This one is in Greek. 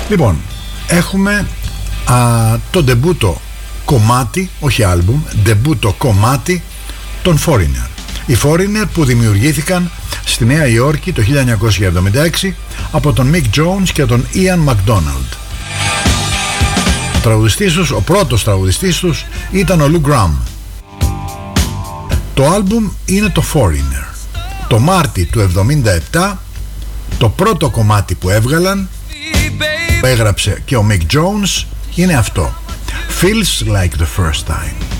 Λοιπόν, έχουμε το ντεμπούτο κομμάτι, όχι άλμπουμ, ντεμπούτο κομμάτι των Foreigner. Οι Foreigner που δημιουργήθηκαν στη Νέα Υόρκη το 1976 από τον Mick Jones και τον Ian McDonald. Ο πρώτος τραγουδιστής τους ήταν ο Lou Gramm. Το άλμπουμ είναι το Foreigner. Το Μάρτι του 1977 το πρώτο κομμάτι που έβγαλαν, που έγραψε και ο Mick Jones, είναι αυτό, Feels Like the First Time.